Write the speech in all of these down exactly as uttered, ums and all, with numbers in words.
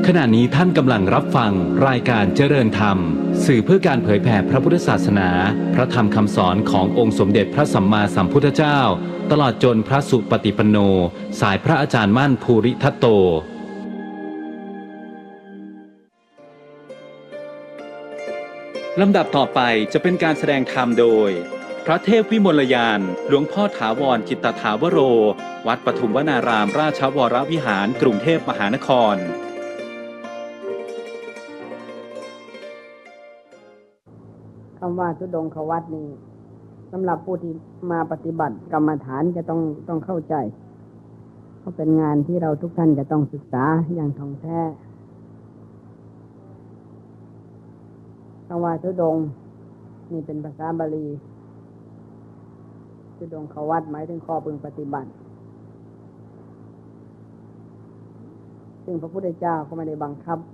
ขณะนี้ท่านกำลังรับฟังรายการเจริญธรรมสื่อเพื่อการเผยแผ่พระพุทธศาสนาพระธรรมคำสอนขององค์สมเด็จพระสัมมาสัมพุทธเจ้าตลอดจนพระสุปฏิปันโนสายพระอาจารย์มั่นภูริทัตโตลำดับต่อไปจะเป็นการแสดงธรรมโดยพระเทพวิมลยานหลวงพ่อถาวรจิตตถาวโรวัดปทุมวนารามราชวรวิหารกรุงเทพมหานครคำว่าธุดงควัตรนี้สำหรับผู้ที่มาปฏิบัติกรรมฐานจะต้องต้องเข้าใจเพราะเป็นงานที่เราทุกท่านจะต้องศึกษาอย่างท่องแท้คำว่าธุดงนี่เป็นภาษาบาลีธุดงควัตรหมายถึงข้อพึงปฏิบัติซึ่งพระพุทธเจ้าก็ไม่ได้บังคับ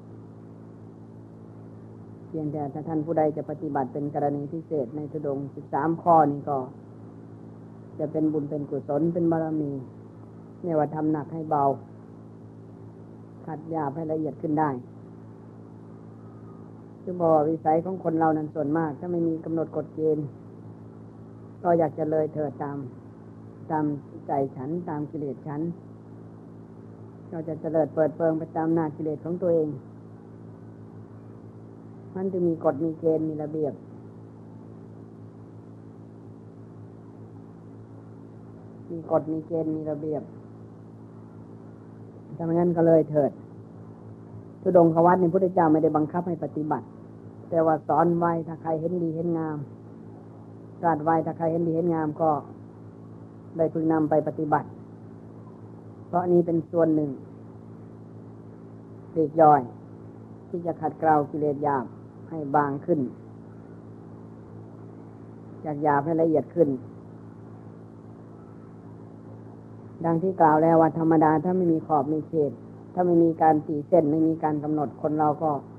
เพียงแต่ถ้าท่านผู้ใดจะปฏิบัติเป็นกรณีพิเศษในธุดงค์สิบสามข้อนี้ก็จะเป็นบุญเป็นกุศลเป็นบารมีเนี่ยว่าทำหนักให้เบาขัดหยาบให้ละเอียดขึ้นได้คือบอกวิสัยของคนเรานั้นส่วนมากถ้าไม่มีกำหนดกฎเกณฑ์ก็อยากจะเลยเถิดตามตามใจฉันตามกิเลสฉันก็จะเจริญเปิดเปิงไปตามหน้ากิเลสของตัวเองมันจะมีกฎมีเกณฑ์มีระเบียบมีกฎมีเกณฑ์มีระเบียบถ้าไม่งั้นก็เลยเถิดธุดงควัตรนี่พระพุทธเจ้าไม่ได้บังคับให้ปฏิบัติแต่ว่าสอนไว้ถ้าใครเห็นดีเห็นงามตรัสไว้ถ้าใครเห็นดีเห็นงามก็ได้พึงนำไปปฏิบัติเพราะนี้เป็นส่วนหนึ่งปลีกย่อยที่จะขัดเกลากิเลสหยาบให้บางขึ้นจากหยาบให้ละเอียดขึ้นดังที่กล่าวแล้วว่าธรรมดาถ้าไม่มีขอบมีเขตถ้าไม่มีการตีเส้นไม่มีการกำหนดคนเราก็